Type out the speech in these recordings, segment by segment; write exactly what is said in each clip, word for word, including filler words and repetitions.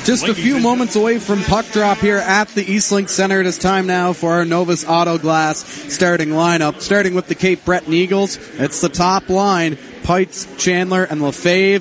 Just a few moments away from puck drop here at the Eastlink Center. It is time now for our Novus Auto Glass starting lineup. Starting with the Cape Breton Eagles, it's the top line. Pites, Chandler, and Lefebvre.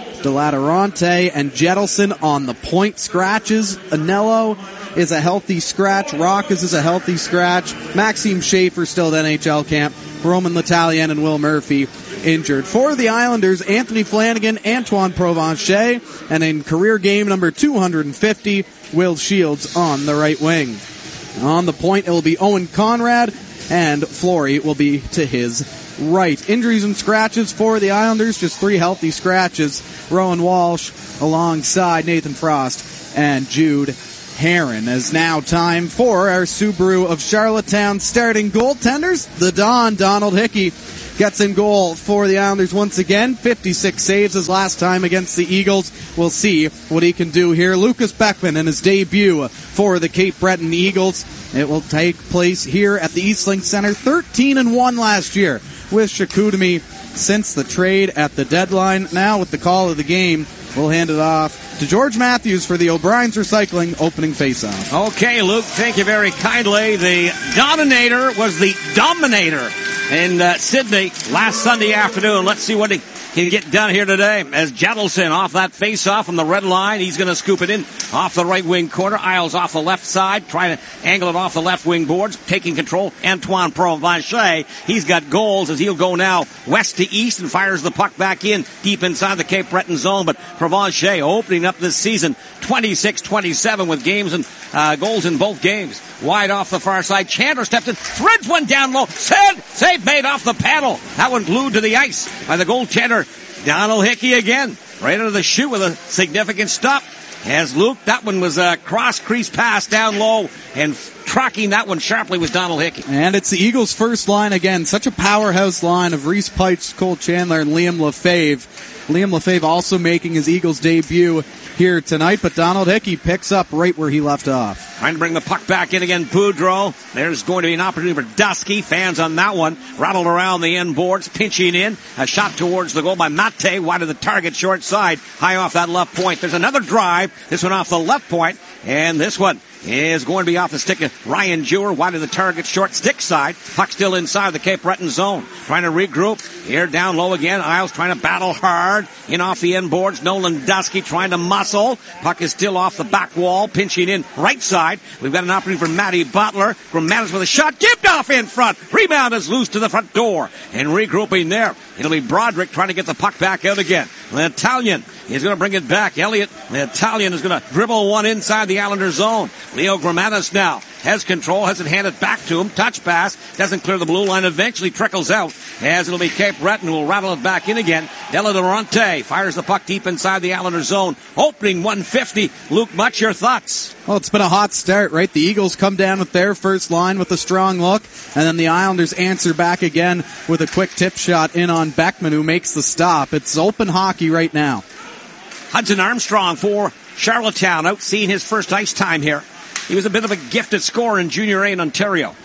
Delatorante and Jettleson on the point scratches. Anello is a healthy scratch. Rockus is a healthy scratch. Maxime Schaefer still at N H L camp. Roman L'Italien and Will Murphy injured. For the Islanders, Anthony Flanagan, Antoine Provencher, and in career game number two hundred fifty, Will Shields on the right wing. On the point, it will be Owen Conrad, and Flory will be to his right. Injuries and scratches for the Islanders, just three healthy scratches. Rowan Walsh alongside Nathan Frost and Jude Heron. As now time for our Subaru of Charlottetown starting goaltenders. The Don, Donald Hickey, gets in goal for the Islanders once again. fifty-six saves his last time against the Eagles. We'll see what he can do here. Lucas Beckman in his debut for the Cape Breton Eagles. It will take place here at the Eastlink Center. thirteen and one last year with Chicoutimi since the trade at the deadline. Now with the call of the game, we'll hand it off to George Matthews for the O'Brien's Recycling opening faceoff. Okay, Luke, thank you very kindly. The Dominator was the Dominator in uh, Sydney last Sunday afternoon. Let's see what he can get done here today as Jettleson off that face-off from the red line. He's going to scoop it in off the right wing corner. Isles off the left side, trying to angle it off the left wing boards, taking control. Antoine Provencher, he's got goals as he'll go now west to east and fires the puck back in deep inside the Cape Breton zone. But Provencher opening up this season twenty-six twenty-seven with games and uh, goals in both games. Wide off the far side. Chandler steps in, threads one down low. Said, save made off the paddle. That one glued to the ice by the goaltender, Donald Hickey again. Right under the chute with a significant stop. As Luke, that one was a cross-crease pass down low, and tracking that one sharply was Donald Hickey. And it's the Eagles' first line again. Such a powerhouse line of Reese Pites, Cole Chandler, and Liam Lefebvre. Liam Lefebvre also making his Eagles debut here tonight, but Donald Hickey picks up right where he left off. Trying to bring the puck back in again, Boudreau. There's going to be an opportunity for Dusky. Fans on that one. Rattled around the end boards, pinching in. A shot towards the goal by Mate, wide of the target, short side, high off that left point. There's another drive. This one off the left point, and this one is going to be off the stick of Ryan Jewer, wide of the target, short stick side. Puck still inside the Cape Breton zone. Trying to regroup. Here down low again. Isles trying to battle hard. In off the end boards. Nolan Dusky trying to muscle. Puck is still off the back wall. Pinching in right side. We've got an opportunity for Matty Butler. Romanis with a shot. Tipped off in front. Rebound is loose to the front door. And regrouping there. It'll be Broderick trying to get the puck back out again. L'Italien is going to bring it back. Elliott, L'Italien is going to dribble one inside the Islander zone. Leo Gramatis now has control, has it handed back to him. Touch pass, doesn't clear the blue line, eventually trickles out as it'll be Cape Breton who will rattle it back in again. Delatorante fires the puck deep inside the Islander zone. Opening one fifty. Luke, much your thoughts? Well, it's been a hot start, right? The Eagles come down with their first line with a strong look, and then the Islanders answer back again with a quick tip shot in on Beckman, who makes the stop. It's open hockey right now. Hudson Armstrong for Charlottetown, out seeing his first ice time here. He was a bit of a gifted scorer in Junior A in Ontario.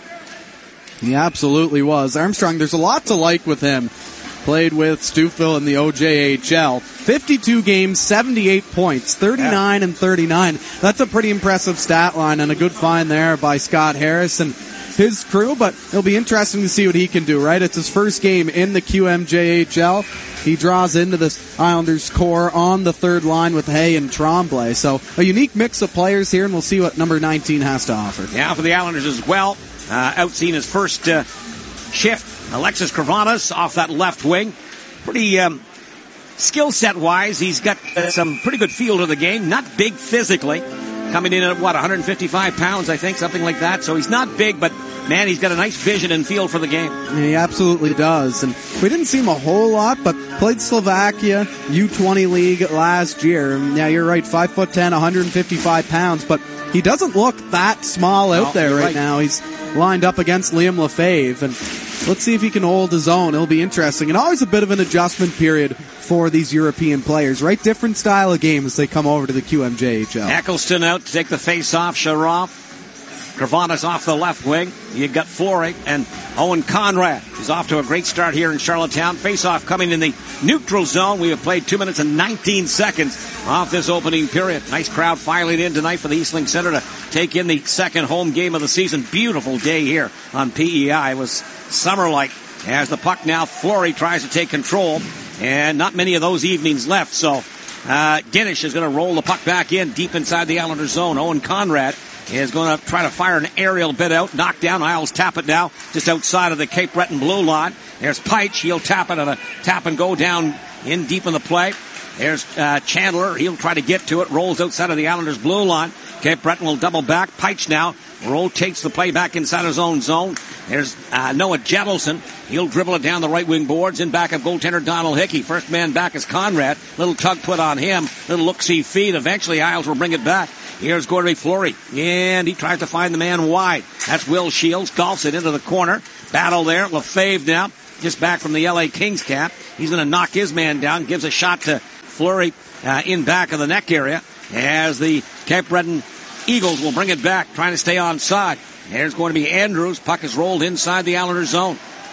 He absolutely was. Armstrong, there's a lot to like with him. Played with Stouffville in the O J H L. fifty-two games, seventy-eight points, thirty-nine yeah. and thirty-nine. That's a pretty impressive stat line and a good find there by Scott Harris and his crew, but it'll be interesting to see what he can do, right? It's his first game in the Q M J H L. He draws into this Islanders core on the third line with Hay and Tremblay. So a unique mix of players here, and we'll see what number nineteen has to offer. Yeah, for the Islanders as well. Uh, out seeing his first uh, shift. Alexis Kravanas off that left wing. Pretty um, skill set wise, he's got uh, some pretty good feel to the game. Not big physically. Coming in at, what, one hundred fifty-five pounds, I think, something like that. So he's not big, but, man, he's got a nice vision and feel for the game. He absolutely does. And we didn't see him a whole lot, but played Slovakia U twenty league last year. And yeah, you're right, five foot ten, one hundred fifty-five pounds, but he doesn't look that small out no, there right, right now. He's lined up against Liam Lefebvre, and let's see if he can hold his own. It'll be interesting. And always a bit of an adjustment period for these European players, right? Different style of game as they come over to the Q M J H L. Eccleston out to take the face off. Sharov Kravanas off the left wing. You've got Fleury and Owen Conrad. He's off to a great start here in Charlottetown. Face-off coming in the neutral zone. We have played two minutes and nineteen seconds off this opening period. Nice crowd filing in tonight for the Eastlink Center to take in the second home game of the season. Beautiful day here on P E I. It was summer-like as the puck now. Fleury tries to take control, and not many of those evenings left. So uh, Ginnish is going to roll the puck back in deep inside the Islanders zone. Owen Conrad is going to try to fire an aerial bit out. Knock down. Isles tap it now just outside of the Cape Breton blue line. There's Peitsch. He'll tap it on a tap and go down in deep in the play. There's uh, Chandler. He'll try to get to it. Rolls outside of the Islanders blue line. Cape Breton will double back. Peitsch now rotates the play back inside his own zone. There's uh, Noah Jettleson. He'll dribble it down the right wing boards. In back of goaltender Donald Hickey. First man back is Conrad. Little tug put on him. Little look-see feed. Eventually Isles will bring it back. Here's going to be Fleury, and he tries to find the man wide. That's Will Shields. Golfs it into the corner. Battle there. Lefebvre now, just back from the L A Kings cap. He's going to knock his man down. Gives a shot to Fleury uh, in back of the neck area as the Cape Breton Eagles will bring it back, trying to stay onside. There's going to be Andrews. Puck is rolled inside the Islanders zone.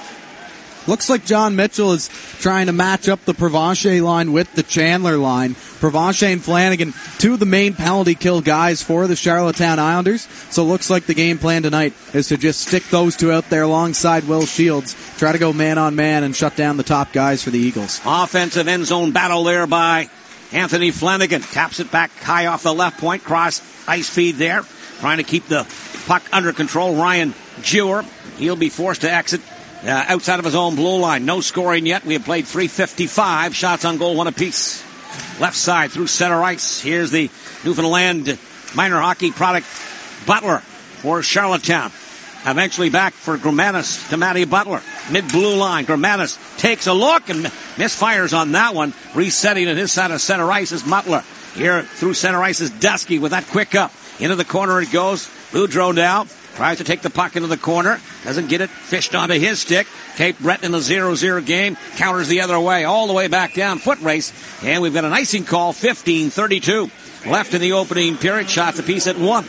Looks like John Mitchell is trying to match up the Provencher line with the Chandler line. Provencher and Flanagan, two of the main penalty kill guys for the Charlottetown Islanders. So it looks like the game plan tonight is to just stick those two out there alongside Will Shields. Try to go man on man and shut down the top guys for the Eagles. Offensive end zone battle there by Anthony Flanagan. Taps it back high off the left point. Cross ice feed there. Trying to keep the puck under control. Ryan Jewer. He'll be forced to exit Uh, outside of his own blue line. No scoring yet. We have played three fifty-five. Shots on goal, one apiece. Left side through center ice. Here's the Newfoundland minor hockey product Butler for Charlottetown. Eventually back for Gramanis to Matty Butler. Mid-blue line. Gramanis takes a look and misfires on that one. Resetting at his side of center ice is Butler. Here through center ice is Dusky with that quick up. Into the corner it goes. Boudreau now. Tries to take the puck into the corner. Doesn't get it. Fished onto his stick. Cape Breton in a zero zero game. Counters the other way. All the way back down. Foot race. And we've got an icing call. fifteen thirty-two left in the opening period. Shots apiece at one.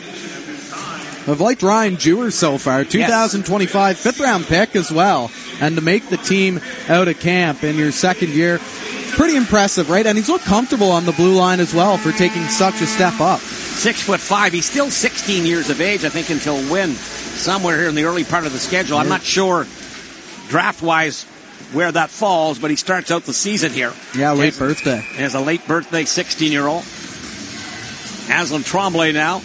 I've liked Ryan Jewer so far. twenty twenty-five yes. Fifth round pick as well. And to make the team out of camp in your second year, pretty impressive, right? And he's looked comfortable on the blue line as well for taking such a step up. Six foot five. He's still sixteen years of age, I think, until win somewhere here in the early part of the schedule. I'm not sure draft-wise where that falls, but he starts out the season here. Yeah, late as, birthday. As a late birthday sixteen-year-old. Aslan Tremblay now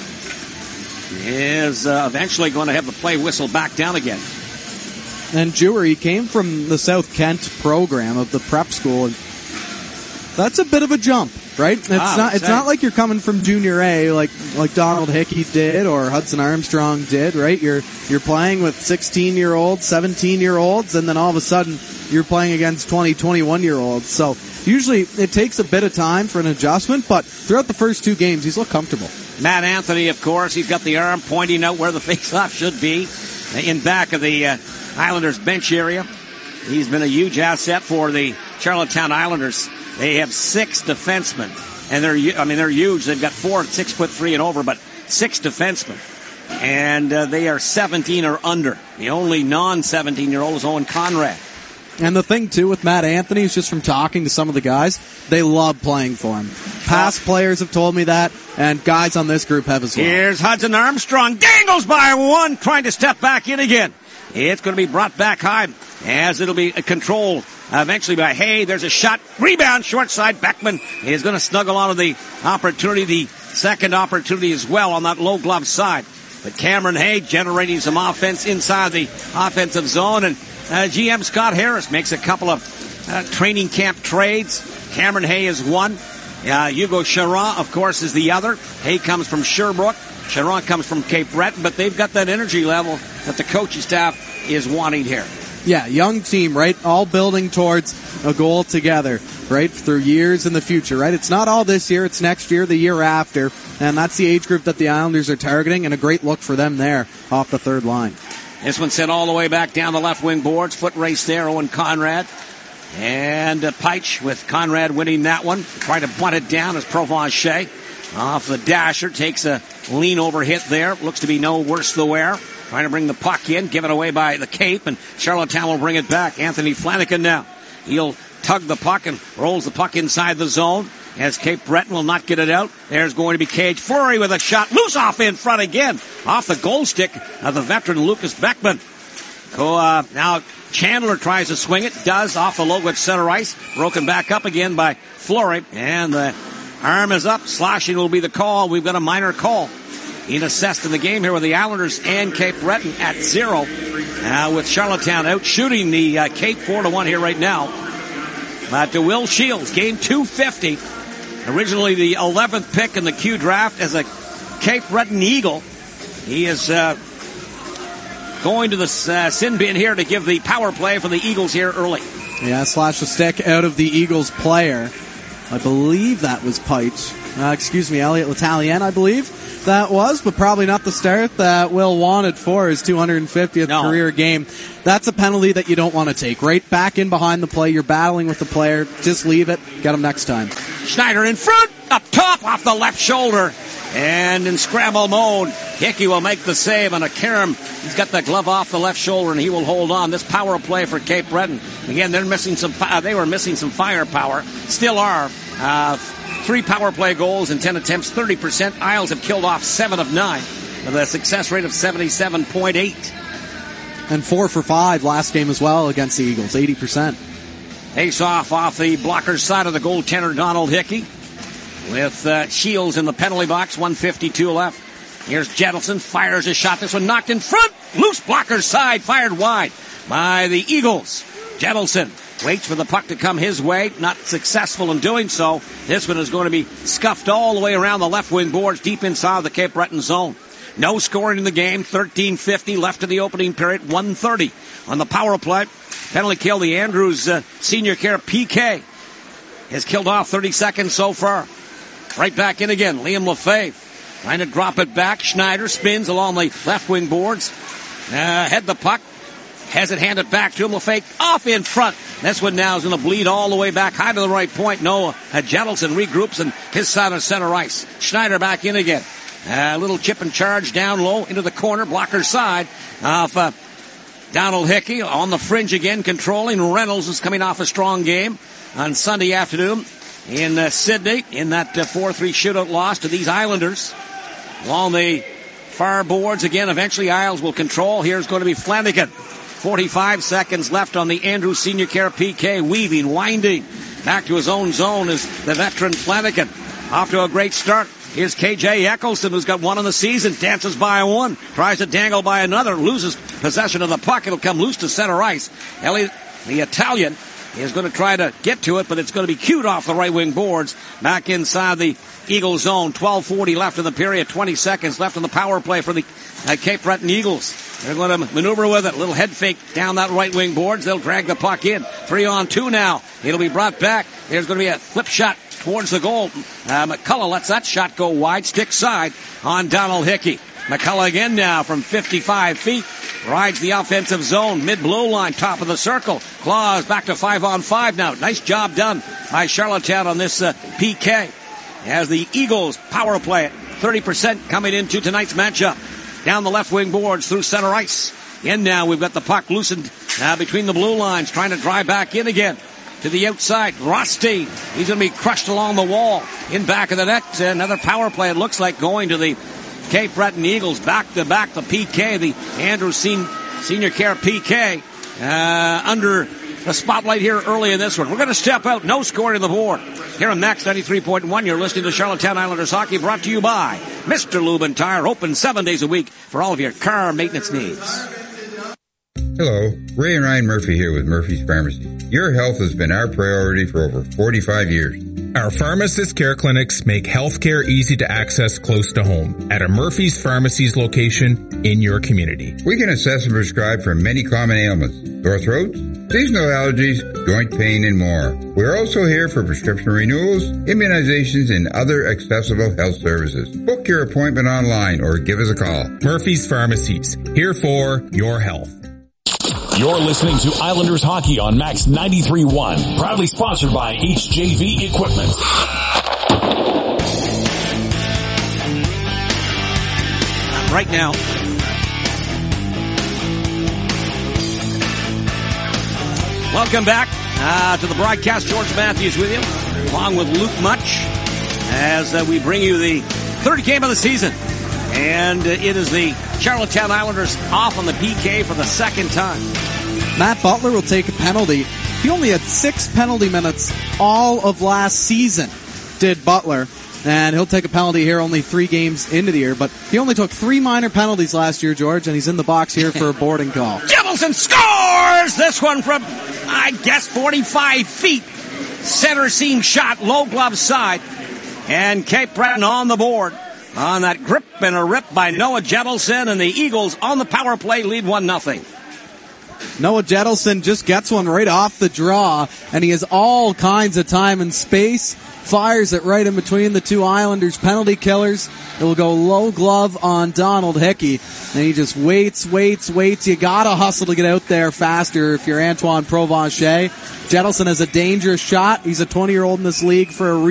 is uh, eventually going to have the play whistle back down again. And Jewer, he came from the South Kent program of the prep school. And that's a bit of a jump, right? It's ah, not. It's not like you're coming from Junior A, like like Donald Hickey did or Hudson Armstrong did, right? You're you're playing with sixteen-year-olds, seventeen-year-olds, and then all of a sudden you're playing against twenty, twenty-one-year-olds. So usually it takes a bit of time for an adjustment, but throughout the first two games, he's looked comfortable. Matt Anthony, of course, he's got the arm pointing out where the face-off should be in back of the uh, Islanders bench area. He's been a huge asset for the Charlottetown Islanders. They have six defensemen, and they're, I mean, they're huge. They've got four, six foot three and over, but six defensemen. And uh, they are seventeen or under. The only non-seventeen-year-old is Owen Conrad. And the thing, too, with Matt Anthony is just from talking to some of the guys, they love playing for him. Past players have told me that, and guys on this group have as well. Here's Hudson Armstrong. Dangles by one, trying to step back in again. It's going to be brought back high as it'll be controlled eventually by Hay. There's a shot. Rebound, short side. Beckman is going to snuggle onto the opportunity, the second opportunity as well on that low glove side. But Cameron Hay generating some offense inside the offensive zone. And uh, G M Scott Harris makes a couple of uh, training camp trades. Cameron Hay is one. Uh, Hugo Charon, of course, is the other. Hay comes from Sherbrooke. Charon comes from Cape Breton. But they've got that energy level that the coaching staff is wanting here. Yeah, young team, right? All building towards a goal together, right? Through years in the future, right? It's not all this year, it's next year, the year after. And that's the age group that the Islanders are targeting, and a great look for them there off the third line. This one sent all the way back down the left wing boards. Foot race there, Owen Conrad. And uh, Peitsch with Conrad winning that one. Trying to bunt it down as Provencher. off the dasher, takes a lean over hit there. Looks to be no worse the wear. Trying to bring the puck in, given away by the Cape, and Charlottetown will bring it back. Anthony Flanagan now. He'll tug the puck and rolls the puck inside the zone as Cape Breton will not get it out. There's going to be Cage Fleury with a shot. Loose off in front again. Off the goal stick of the veteran Lucas Beckman. So, uh, now Chandler tries to swing it. Does off the low at center ice. Broken back up again by Fleury. And the arm is up. Sloshing will be the call. We've got a minor call in assessed in the game here with the Islanders and Cape Breton at zero. Uh, with Charlottetown out shooting the uh, Cape four to one here right now. Uh, to Will Shields, game two fifty. Originally the eleventh pick in the Q draft as a Cape Breton Eagle. He is uh, going to the uh, sin bin here to give the power play for the Eagles here early. Yeah, slash the stick out of the Eagles player. I believe that was Pite. Uh, excuse me, Elliot L'Italien, I believe that was, but probably not the start that Will wanted for his two hundred fiftieth no. career game. That's a penalty that you don't want to take. Right back in behind the play. You're battling with the player. Just leave it. Get him next time. Schneider in front, up top, off the left shoulder. And in scramble mode, Hickey will make the save on a Karam. He's got the glove off the left shoulder, and he will hold on. This power play for Cape Breton. Again, they're missing some. Uh, they were missing some firepower. Still are. Uh, three power play goals in ten attempts, thirty percent. Isles have killed off seven of nine with a success rate of seventy-seven point eight. And four for five last game as well against the Eagles, eighty percent. Ace off off the blocker's side of the goaltender, Donald Hickey. With uh, Shields in the penalty box, one fifty-two left. Here's Jettleson, fires a shot. This one knocked in front. Loose blocker's side, fired wide by the Eagles. Jettleson waits for the puck to come his way. Not successful in doing so. This one is going to be scuffed all the way around the left wing boards, deep inside the Cape Breton zone. No scoring in the game. thirteen fifty left in the opening period. one thirty on the power play. Penalty kill. The Andrews uh, Senior Care P K has killed off thirty seconds so far. Right back in again. Liam Lefebvre trying to drop it back. Schneider spins along the left wing boards. Uh, head the puck. Has it handed back to him. Lefebvre off in front. This one now is going to bleed all the way back high to the right point. Noah Jettleson regroups and his side of center ice. Schneider back in again. A uh, little chip and charge down low into the corner. Blocker side of uh, Donald Hickey on the fringe again, controlling. Reynolds is coming off a strong game on Sunday afternoon in uh, Sydney in that uh, four three shootout loss to these Islanders. Along the far boards again, eventually Isles will control. Here's going to be Flanagan. forty-five seconds left on the Andrews Senior Care P K. Weaving, winding. Back to his own zone is the veteran Flanagan. Off to a great start. Here's K J Eccleston, who's got one in the season. Dances by one. Tries to dangle by another. Loses possession of the puck. It'll come loose to center ice. Elliot, the Italian, is going to try to get to it, but it's going to be cued off the right wing boards. Back inside the Eagle zone. twelve forty left in the period. twenty seconds left in the power play for the uh, Cape Breton Eagles. They're going to maneuver with it. A little head fake down that right wing boards. They'll drag the puck in. Three on two now. It'll be brought back. There's going to be a flip shot towards the goal. Uh, McCullough lets that shot go wide. Stick side on Donald Hickey. McCullough again now from fifty-five feet. Rides the offensive zone. Mid-blue line. Top of the circle. Claws back to five on five now. Nice job done by Charlottetown on this uh, P K. As the Eagles power play at thirty percent coming into tonight's matchup. Down the left wing boards through center ice. In now, we've got the puck loosened uh, between the blue lines, trying to drive back in again to the outside. Rothstein, he's going to be crushed along the wall. In back of the net, another power play, it looks like, going to the Cape Breton Eagles. Back to back, the P K, the Andrews Sen- Senior Care P K, uh, under the spotlight here early in this one. We're going to step out, no score in the board. Here on Max ninety-three point one, you're listening to Charlottetown Islanders Hockey, brought to you by Mister Lube and Tire, open seven days a week for all of your car maintenance needs. Hello, Ray and Ryan Murphy here with Murphy's Pharmacy. Your health has been our priority for over forty-five years. Our pharmacist care clinics make healthcare easy to access close to home at a Murphy's Pharmacy's location in your community. We can assess and prescribe for many common ailments: sore throats, seasonal allergies, joint pain, and more. We're also here for prescription renewals, immunizations, and other accessible health services. Book your appointment online or give us a call. Murphy's Pharmacies, here for your health. You're listening to Islanders Hockey on Max ninety-three point one, proudly sponsored by H J V Equipment. right now. Welcome back uh, to the broadcast. George Matthews with you, along with Luke Much, as uh, we bring you the third game of the season. And uh, it is the Charlottetown Islanders off on the P K for the second time. Matt Butler will take a penalty. He only had six penalty minutes all of last season, did Butler. And he'll take a penalty here only three games into the year. But he only took three minor penalties last year, George, and he's in the box here for a boarding call. Jebelson scores! This one from, I guess, forty-five feet. Center seam shot, low glove side. And Cape Breton on the board on that grip and a rip by Noah Jebelson. And the Eagles on the power play lead one nothing. Noah Jebelson just gets one right off the draw, and he has all kinds of time and space. Fires it right in between the two Islanders penalty killers. It will go low glove on Donald Hickey. And he just waits, waits, waits. You gotta hustle to get out there faster if you're Antoine Provencher. Jebelson has a dangerous shot. He's a twenty-year-old in this league for a reason.